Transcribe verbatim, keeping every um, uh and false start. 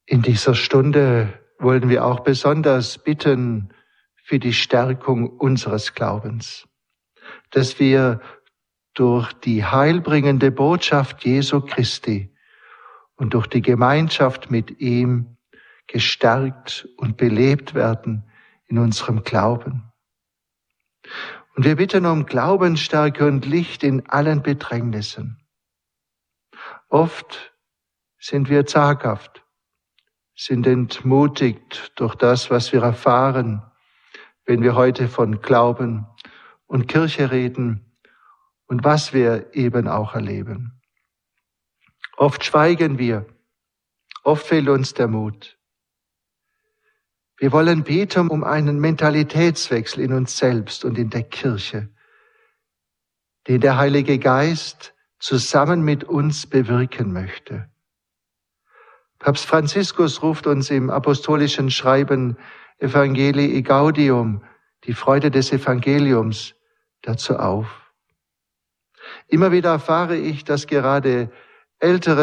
In dieser Stunde wollen wir auch besonders bitten für die Stärkung unseres Glaubens, dass wir durch die heilbringende Botschaft Jesu Christi und durch die Gemeinschaft mit ihm gestärkt und belebt werden in unserem Glauben. Und wir bitten um Glaubensstärke und Licht in allen Bedrängnissen. Oft sind wir zaghaft, sind entmutigt durch das, was wir erfahren, wenn wir heute von Glauben und Kirche reden und was wir eben auch erleben. Oft schweigen wir, oft fehlt uns der Mut. Wir wollen beten um einen Mentalitätswechsel in uns selbst und in der Kirche, den der Heilige Geist zusammen mit uns bewirken möchte. Papst Franziskus ruft uns im apostolischen Schreiben Evangelii Gaudium, die Freude des Evangeliums, dazu auf. Immer wieder erfahre ich, dass gerade ältere